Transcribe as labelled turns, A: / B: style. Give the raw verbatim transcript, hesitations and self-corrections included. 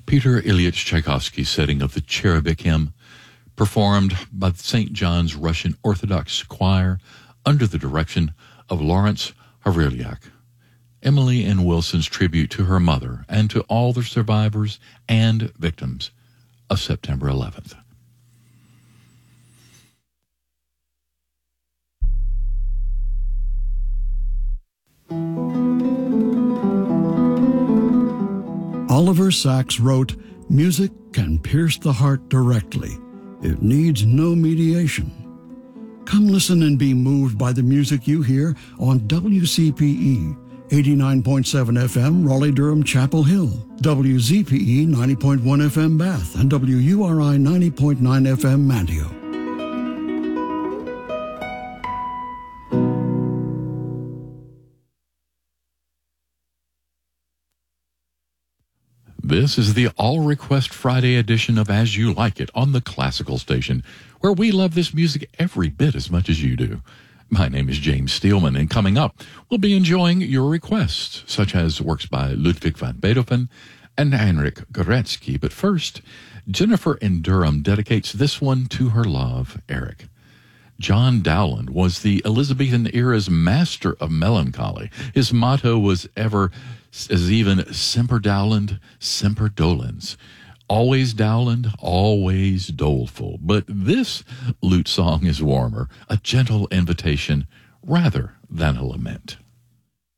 A: Peter Ilyich Tchaikovsky's setting of the Cherubic hymn, performed by the Saint John's Russian Orthodox Choir under the direction of Lawrence Havriliak. Emily N. Wilson's tribute to her mother and to all the survivors and victims of September eleventh.
B: Oliver Sacks wrote, "Music can pierce the heart directly. It needs no mediation." Come listen and be moved by the music you hear on W C P E, eighty-nine point seven F M, Raleigh-Durham, Chapel Hill, W Z P E, ninety point one F M, Bath, and W U R I, ninety point nine F M, Manteo.
A: This is the All Request Friday edition of As You Like It on the Classical Station, where we love this music every bit as much as you do. My name is James Steelman, and coming up, we'll be enjoying your requests, such as works by Ludwig van Beethoven and Heinrich Goretzky. But first, Jennifer in Durham dedicates this one to her love, Eric. John Dowland was the Elizabethan era's master of melancholy. His motto was ever as even semper Dowland, semper dolens. Always Dowland, always doleful. But this lute song is warmer, a gentle invitation rather than a lament.